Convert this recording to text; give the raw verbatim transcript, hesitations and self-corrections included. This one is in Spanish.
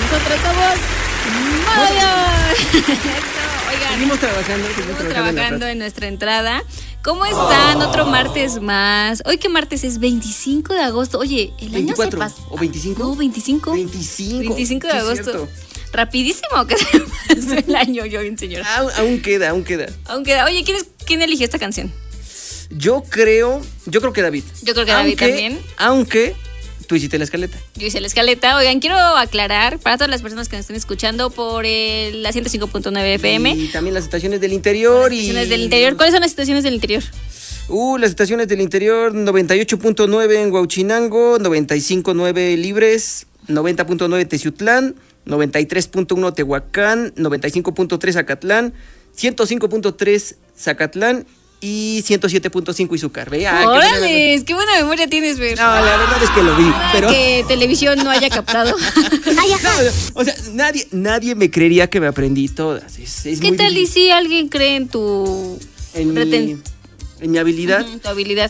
nosotros somos Modo. Oigan, seguimos trabajando, seguimos seguimos trabajando, trabajando en, en nuestra entrada. ¿Cómo están? Oh. Otro martes más. Hoy, ¿qué martes es? veinticinco de agosto. Oye, el veinticuatro, año se pasa. ¿o veinticinco? No, veinticinco. veinticinco. veinticinco de sí, agosto. Rapidísimo que se pasó el año, yo bien señora. Aún, aún queda, aún queda. Aún queda. Oye, ¿quién, es, ¿quién eligió esta canción? Yo creo, yo creo que David. Yo creo que David aunque, también. Aunque tú hiciste la escaleta. Yo hice la escaleta. Oigan, quiero aclarar para todas las personas que nos estén escuchando por el, la ciento cinco punto nueve F M. Y también las estaciones del interior. Las y estaciones del interior. ¿Cuáles son las estaciones del interior? Uh, las estaciones del interior, noventa y ocho punto nueve en Huauchinango, noventa y cinco punto nueve Libres, noventa punto nueve Teciutlán, noventa y tres punto uno Tehuacán, noventa y cinco punto tres Acatlán, ciento cinco punto tres Zacatlán y ciento siete punto cinco Izúcar. Vea, ¡órale! Qué, qué buena memoria tienes, Ver. No, la verdad es que lo vi. Nada pero que televisión no haya captado. no, o sea, nadie, nadie me creería que me aprendí todas. Es, es ¿Qué muy tal y difícil. si alguien cree en tu En reten... mi, en mi habilidad? Uh-huh, tu habilidad.